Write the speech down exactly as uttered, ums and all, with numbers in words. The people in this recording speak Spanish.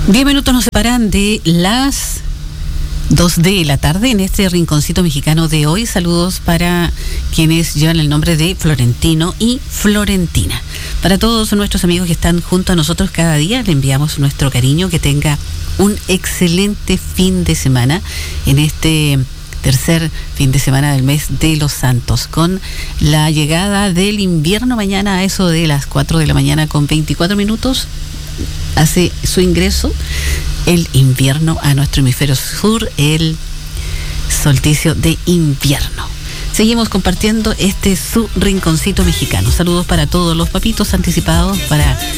Diez minutos nos separan de las dos de la tarde en este rinconcito mexicano de hoy. Saludos para quienes llevan el nombre de Florentino y Florentina. Para todos nuestros amigos que están junto a nosotros cada día, le enviamos nuestro cariño. Que tenga un excelente fin de semana en este tercer fin de semana del mes de los Santos, con la llegada del invierno mañana a eso de las cuatro de la mañana con veinticuatro minutos. Hace su ingreso el invierno a nuestro hemisferio sur, el solsticio de invierno. Seguimos compartiendo este su rinconcito mexicano. Saludos para todos los papitos anticipados, para